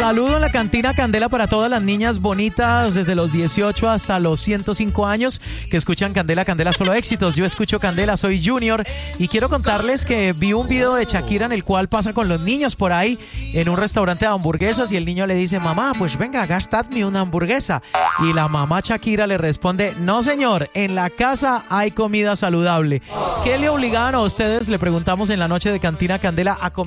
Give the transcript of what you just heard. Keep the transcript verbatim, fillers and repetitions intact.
Saludo en la Cantina Candela para todas las niñas bonitas desde los dieciocho hasta los ciento cinco años que escuchan Candela, Candela solo éxitos. Yo escucho Candela, soy Junior y quiero contarles que vi un video de Shakira en el cual pasa con los niños por ahí en un restaurante de hamburguesas y el niño le dice: mamá, pues venga, gastadme una hamburguesa. Y la mamá Shakira le responde: no señor, en la casa hay comida saludable. ¿Qué le obligaban a ustedes? Le preguntamos en la noche de Cantina Candela a comer